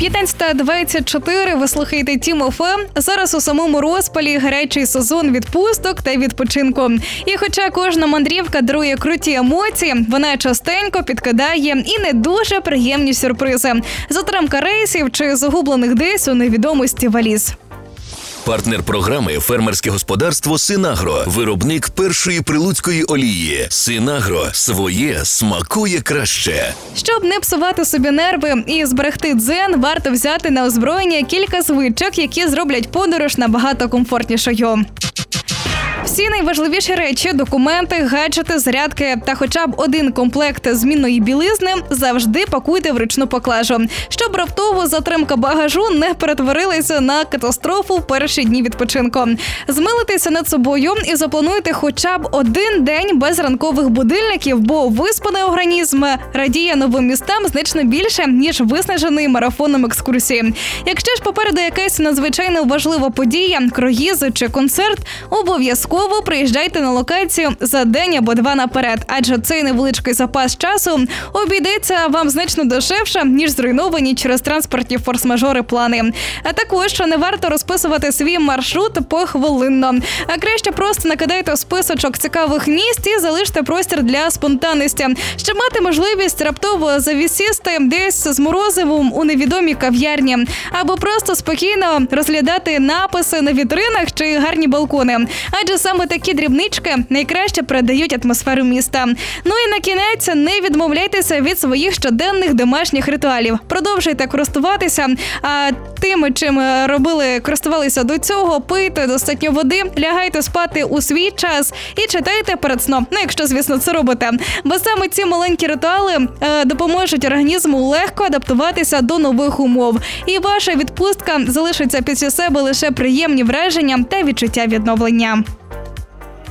15:24, ви слухаєте Тім ФМ. Зараз у самому розпалі гарячий сезон відпусток та відпочинку. І хоча кожна мандрівка дарує круті емоції, вона частенько підкидає і не дуже приємні сюрпризи. Затримка рейсів чи загублених десь у невідомості валіз. Партнер програми – фермерське господарство «Синагро», виробник першої прилуцької олії. «Синагро» – своє смакує краще. Щоб не псувати собі нерви і зберегти дзен, варто взяти на озброєння кілька звичок, які зроблять подорож набагато комфортнішою. Всі найважливіші речі, документи, гаджети, зарядки та хоча б один комплект змінної білизни завжди пакуйте в ручну поклажу, щоб раптово затримка багажу не перетворилася на катастрофу в перші дні відпочинку. Змилитеся над собою і заплануйте хоча б один день без ранкових будильників, бо виспаний організм радіє новим містам значно більше, ніж виснажений марафоном екскурсії. Якщо ж попереду якась надзвичайно важлива подія, круїз чи концерт, обов'язково приїжджайте на локацію за день або два наперед, адже цей невеличкий запас часу обійдеться вам значно дешевше, ніж зруйновані через транспортні форс-мажори плани. А також не варто розписувати свій маршрут похвилинно. А краще просто накидайте списочок цікавих місць і залиште простір для спонтанності, щоб мати можливість раптово завісісти десь з морозивом у невідомій кав'ярні, або просто спокійно розглядати написи на вітринах чи гарні балкони. Адже саме такі дрібнички найкраще передають атмосферу міста. Ну і на кінець не відмовляйтеся від своїх щоденних домашніх ритуалів. Продовжуйте користуватися тим, чим користувалися до цього, пийте достатньо води, лягайте спати у свій час і читайте перед сном. Ну, якщо, звісно, це робите. Бо саме ці маленькі ритуали допоможуть організму легко адаптуватися до нових умов. І ваша відпустка залишиться після себе лише приємні враження та відчуття відновлення.